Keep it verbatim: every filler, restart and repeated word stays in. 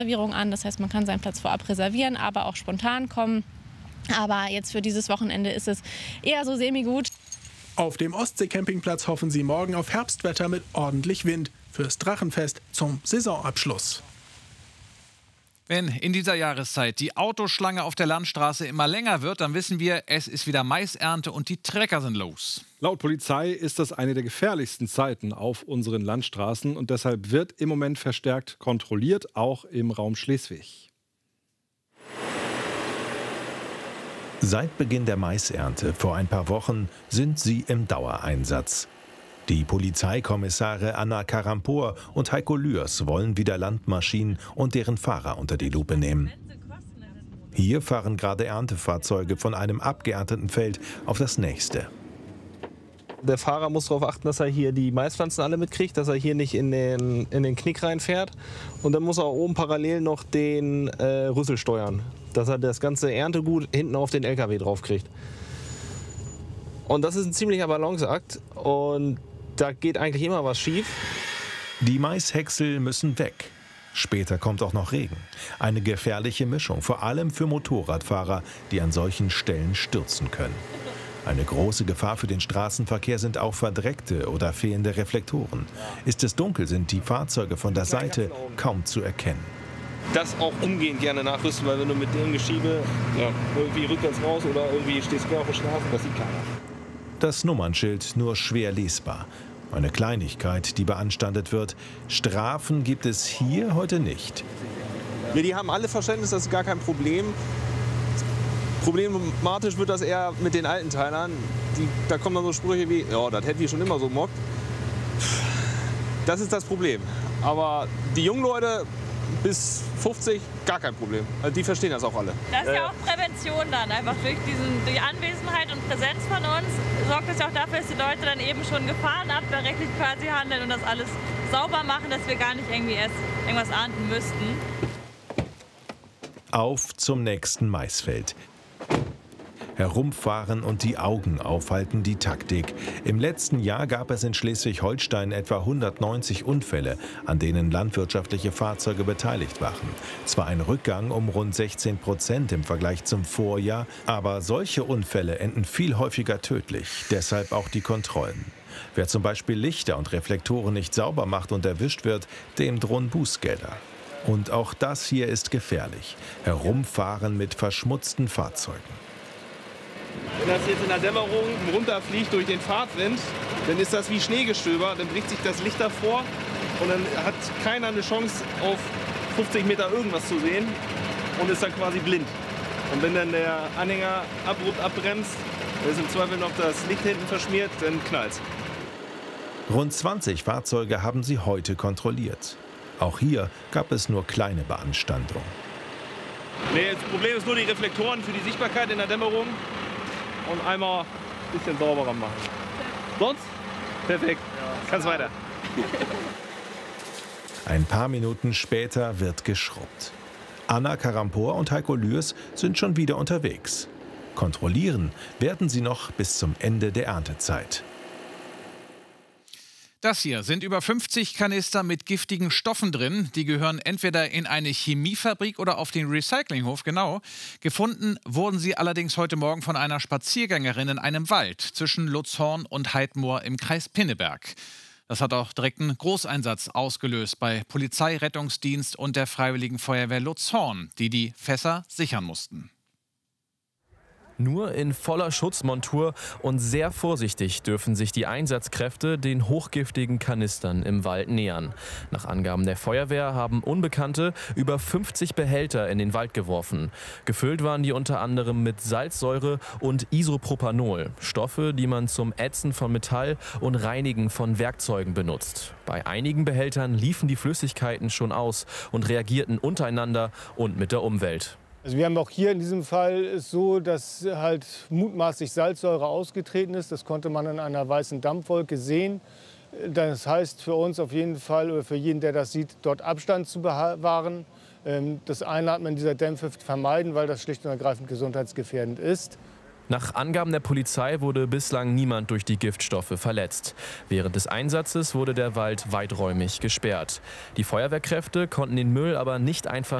Reservierung an. Das heißt, man kann seinen Platz vorab reservieren, aber auch spontan kommen. Aber jetzt für dieses Wochenende ist es eher so semi-gut. Auf dem Ostsee-Campingplatz hoffen sie morgen auf Herbstwetter mit ordentlich Wind fürs Drachenfest zum Saisonabschluss. Wenn in dieser Jahreszeit die Autoschlange auf der Landstraße immer länger wird, dann wissen wir, es ist wieder Maisernte und die Trecker sind los. Laut Polizei ist das eine der gefährlichsten Zeiten auf unseren Landstraßen und deshalb wird im Moment verstärkt kontrolliert, auch im Raum Schleswig. Seit Beginn der Maisernte vor ein paar Wochen sind sie im Dauereinsatz. Die Polizeikommissare Anna Karampor und Heiko Lührs wollen wieder Landmaschinen und deren Fahrer unter die Lupe nehmen. Hier fahren gerade Erntefahrzeuge von einem abgeernteten Feld auf das nächste. Der Fahrer muss darauf achten, dass er hier die Maispflanzen alle mitkriegt, dass er hier nicht in den, in den Knick reinfährt. Und dann muss er oben parallel noch den äh, Rüssel steuern, dass er das ganze Erntegut hinten auf den L K W draufkriegt. Und das ist ein ziemlicher Balanceakt und da geht eigentlich immer was schief. Die Maishäcksel müssen weg. Später kommt auch noch Regen. Eine gefährliche Mischung, vor allem für Motorradfahrer, die an solchen Stellen stürzen können. Eine große Gefahr für den Straßenverkehr sind auch verdreckte oder fehlende Reflektoren. Ist es dunkel, sind die Fahrzeuge von der Seite kaum zu erkennen. Das auch umgehend gerne nachrüsten, weil wenn du mit dem Geschiebe ja, irgendwie rückwärts raus oder irgendwie stehst quer auf der Straße, das sieht keiner. Das Nummernschild nur schwer lesbar. Eine Kleinigkeit, die beanstandet wird. Strafen gibt es hier heute nicht. Ja, die haben alle Verständnis, das ist gar kein Problem. Problematisch wird das eher mit den alten Teilern. Die, da kommen dann so Sprüche wie, ja, das hätten wir schon immer so mockt. Das ist das Problem. Aber die jungen Leute bis fünfzig, gar kein Problem. Also die verstehen das auch alle. Das ist ja auch Prävention dann. Einfach durch diesen, die Anwesenheit und Präsenz von uns sorgt es ja auch dafür, dass die Leute dann eben schon gefahrenabwehrrechtlich quasi handeln und das alles sauber machen, dass wir gar nicht irgendwie erst irgendwas ahnden müssten. Auf zum nächsten Maisfeld. Herumfahren und die Augen aufhalten, die Taktik. Im letzten Jahr gab es in Schleswig-Holstein etwa hundertneunzig Unfälle, an denen landwirtschaftliche Fahrzeuge beteiligt waren. Zwar ein Rückgang um rund sechzehn Prozent im Vergleich zum Vorjahr, aber solche Unfälle enden viel häufiger tödlich. Deshalb auch die Kontrollen. Wer zum Beispiel Lichter und Reflektoren nicht sauber macht und erwischt wird, dem drohen Bußgelder. Und auch das hier ist gefährlich. Herumfahren mit verschmutzten Fahrzeugen. Wenn das jetzt in der Dämmerung runterfliegt durch den Fahrtwind, dann ist das wie Schneegestöber, dann bricht sich das Licht davor und dann hat keiner eine Chance, auf fünfzig Meter irgendwas zu sehen und ist dann quasi blind. Und wenn dann der Anhänger abrupt abbremst, ist im Zweifel noch das Licht hinten verschmiert, dann knallt's. Rund zwanzig Fahrzeuge haben sie heute kontrolliert. Auch hier gab es nur kleine Beanstandungen. Nee, das Problem ist nur die Reflektoren für die Sichtbarkeit in der Dämmerung. Und einmal ein bisschen sauberer machen. Sonst? Perfekt. Kann's weiter. Ein paar Minuten später wird geschrubbt. Anna Karampor und Heiko Lührs sind schon wieder unterwegs. Kontrollieren werden sie noch bis zum Ende der Erntezeit. Das hier sind über fünfzig Kanister mit giftigen Stoffen drin. Die gehören entweder in eine Chemiefabrik oder auf den Recyclinghof, genau. Gefunden wurden sie allerdings heute Morgen von einer Spaziergängerin in einem Wald zwischen Luzhorn und Heidmoor im Kreis Pinneberg. Das hat auch direkt einen Großeinsatz ausgelöst bei Polizei, Rettungsdienst und der Freiwilligen Feuerwehr Luzhorn, die die Fässer sichern mussten. Nur in voller Schutzmontur und sehr vorsichtig dürfen sich die Einsatzkräfte den hochgiftigen Kanistern im Wald nähern. Nach Angaben der Feuerwehr haben Unbekannte über fünfzig Behälter in den Wald geworfen. Gefüllt waren die unter anderem mit Salzsäure und Isopropanol, Stoffe, die man zum Ätzen von Metall und Reinigen von Werkzeugen benutzt. Bei einigen Behältern liefen die Flüssigkeiten schon aus und reagierten untereinander und mit der Umwelt. Also wir haben auch hier in diesem Fall es so, dass halt mutmaßlich Salzsäure ausgetreten ist. Das konnte man in einer weißen Dampfwolke sehen. Das heißt für uns auf jeden Fall, oder für jeden, der das sieht, dort Abstand zu bewahren. Das Einatmen dieser Dämpfe vermeiden, weil das schlicht und ergreifend gesundheitsgefährdend ist. Nach Angaben der Polizei wurde bislang niemand durch die Giftstoffe verletzt. Während des Einsatzes wurde der Wald weiträumig gesperrt. Die Feuerwehrkräfte konnten den Müll aber nicht einfach